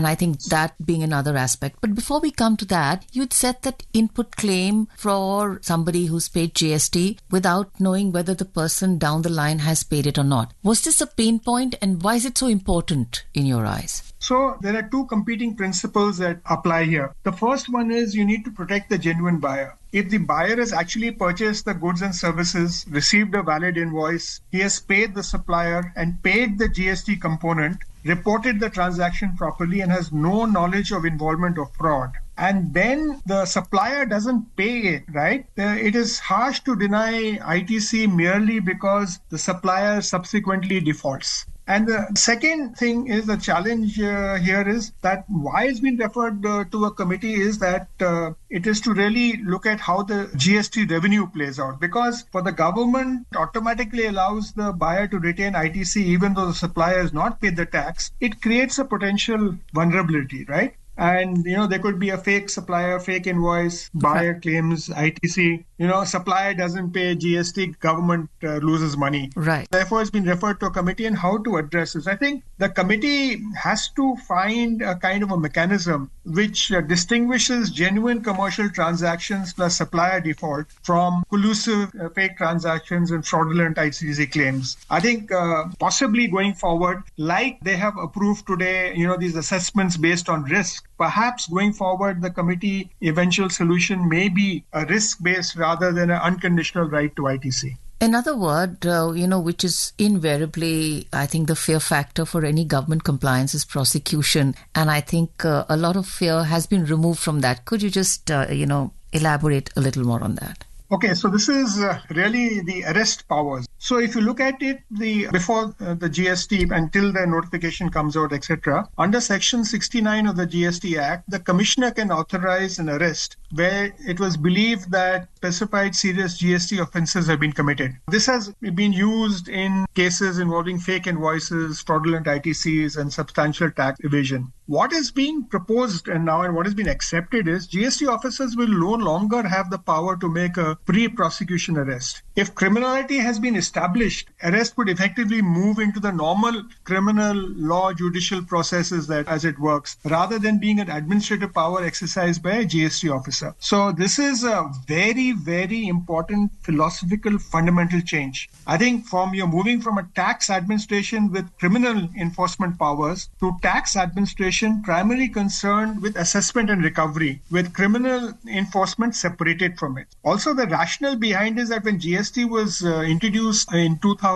And I think that being another aspect. But before we come to that, you'd said that input claim for somebody who's paid GST without knowing whether the person down the line has paid it or not. Was this a pain point, and why is it so important in your eyes? So there are two competing principles that apply here. The first one is you need to protect the genuine buyer. If the buyer has actually purchased the goods and services, received a valid invoice, he has paid the supplier and paid the GST component, reported the transaction properly and has no knowledge of involvement of fraud, and then the supplier doesn't pay it, right? It is harsh to deny ITC merely because the supplier subsequently defaults. And the second thing is the challenge here is that why it's been referred to a committee is that it is to really look at how the GST revenue plays out. Because for the government, it automatically allows the buyer to retain ITC even though the supplier has not paid the tax. It creates a potential vulnerability, right? And, there could be a fake supplier, fake invoice, buyer claims ITC, supplier doesn't pay GST, government loses money. Right. Therefore, it's been referred to a committee and how to address this. I think the committee has to find a kind of a mechanism which distinguishes genuine commercial transactions plus supplier default from collusive fake transactions and fraudulent ITC claims. I think possibly going forward, like they have approved today, these assessments based on risk, perhaps going forward, the committee eventual solution may be a risk-based rather than an unconditional right to ITC. Another word, which is invariably, I think, the fear factor for any government compliance is prosecution. And I think a lot of fear has been removed from that. Could you just, elaborate a little more on that? Okay, so this is really the arrest powers. So if you look at it, before the GST until the notification comes out, etc., under Section 69 of the GST Act, the commissioner can authorize an arrest where it was believed that specified serious GST offences have been committed. This has been used in cases involving fake invoices, fraudulent ITCs, and substantial tax evasion. What is being proposed and what has been accepted is GST officers will no longer have the power to make a pre-prosecution arrest. If criminality has been established, arrest would effectively move into the normal criminal law judicial processes that as it works, rather than being an administrative power exercised by a GST officer. So this is a very, very important philosophical fundamental change. I think you're moving from a tax administration with criminal enforcement powers to tax administration primarily concerned with assessment and recovery, with criminal enforcement separated from it. Also, the rationale behind is that when GST was introduced in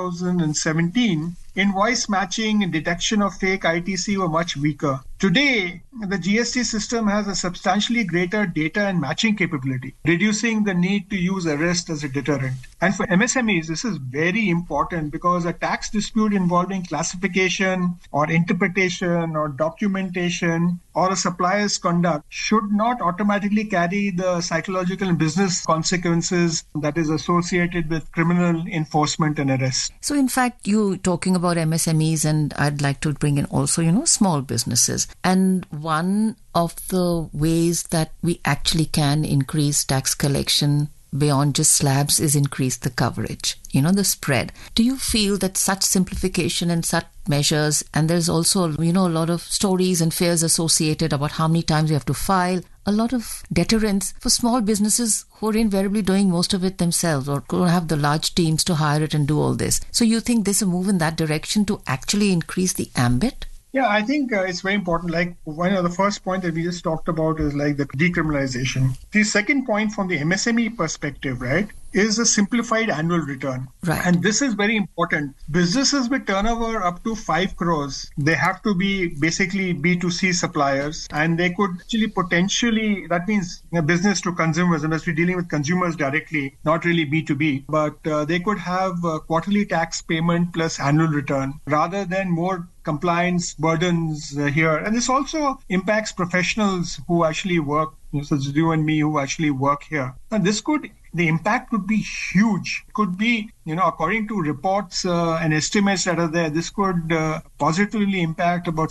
2017, invoice matching and detection of fake ITC were much weaker. Today, the GST system has a substantially greater data and matching capability, reducing the need to use arrest as a deterrent. And for MSMEs, this is very important because a tax dispute involving classification or interpretation or documentation or a supplier's conduct should not automatically carry the psychological and business consequences that is associated with criminal enforcement and arrest. So in fact, you talking about MSMEs, and I'd like to bring in also, small businesses. And one of the ways that we actually can increase tax collection beyond just slabs is increase the coverage, the spread. Do you feel that such simplification and such measures, and there's also, a lot of stories and fears associated about how many times you have to file, a lot of deterrence for small businesses who are invariably doing most of it themselves or don't have the large teams to hire it and do all this. So you think there's a move in that direction to actually increase the ambit? Yeah, I think it's very important. Like one of the first point that we just talked about is like the decriminalization. The second point from the MSME perspective, right, is a simplified annual return. Right. And this is very important. Businesses with turnover up to 5 crores, they have to be basically B2C suppliers, and they could actually potentially, that means business to consumers, unless we're dealing with consumers directly, not really B2B, but they could have a quarterly tax payment plus annual return rather than more compliance burdens here. And this also impacts professionals who actually work, such as you and me who actually work here. And the impact could be huge. It could be, according to reports and estimates that are there, this could positively impact about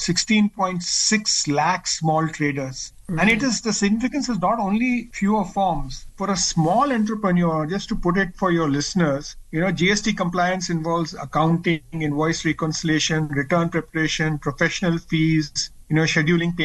16.6 lakh small traders. Mm-hmm. And the significance is not only fewer forms. For a small entrepreneur, just to put it for your listeners, GST compliance involves accounting, invoice reconciliation, return preparation, professional fees, scheduling